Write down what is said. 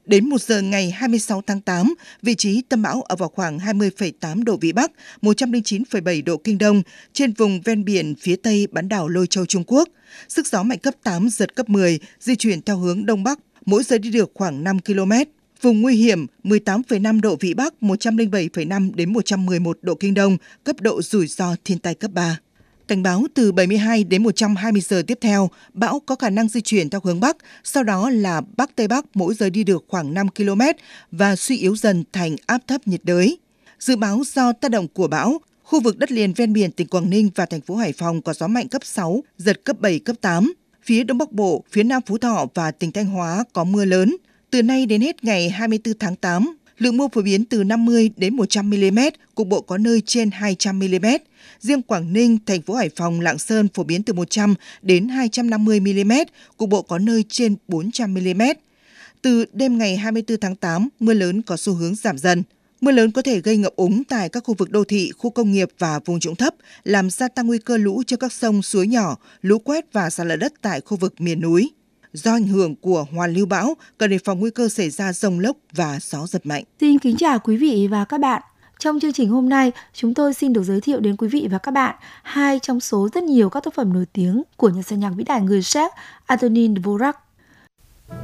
Đến 1 giờ ngày 26 tháng 8, vị trí tâm bão ở vào khoảng 20,8 độ Vĩ Bắc, 109,7 độ Kinh Đông, trên vùng ven biển phía tây bán đảo Lôi Châu, Trung Quốc. Sức gió mạnh cấp 8, giật cấp 10, di chuyển theo hướng Đông Bắc, mỗi giờ đi được khoảng 5 km. Vùng nguy hiểm 18,5 độ Vĩ Bắc, 107,5 đến 111 độ Kinh Đông, cấp độ rủi ro thiên tai cấp 3. Cảnh báo từ 72 đến 120 giờ tiếp theo, bão có khả năng di chuyển theo hướng Bắc, sau đó là Bắc-Tây Bắc, mỗi giờ đi được khoảng 5 km và suy yếu dần thành áp thấp nhiệt đới. Dự báo do tác động của bão, khu vực đất liền ven biển tỉnh Quảng Ninh và thành phố Hải Phòng có gió mạnh cấp 6, giật cấp 7, cấp 8. Phía Đông Bắc Bộ, phía Nam Phú Thọ và tỉnh Thanh Hóa có mưa lớn. Từ nay đến hết ngày 24 tháng 8, lượng mưa phổ biến từ 50 đến 100 mm, cục bộ có nơi trên 200 mm. Riêng Quảng Ninh, thành phố Hải Phòng, Lạng Sơn phổ biến từ 100 đến 250 mm, cục bộ có nơi trên 400 mm. Từ đêm ngày 24 tháng 8, mưa lớn có xu hướng giảm dần. Mưa lớn có thể gây ngập úng tại các khu vực đô thị, khu công nghiệp và vùng trũng thấp, làm gia tăng nguy cơ lũ trên các sông, suối nhỏ, lũ quét và sạt lở đất tại khu vực miền núi. Do ảnh hưởng của hoàn lưu bão, cần đề phòng nguy cơ xảy ra dông lốc và gió giật mạnh. Xin kính chào quý vị và các bạn. Trong chương trình hôm nay, chúng tôi xin được giới thiệu đến quý vị và các bạn hai trong số rất nhiều các tác phẩm nổi tiếng của nhà soạn nhạc vĩ đại người Séc Antonin Dvorak.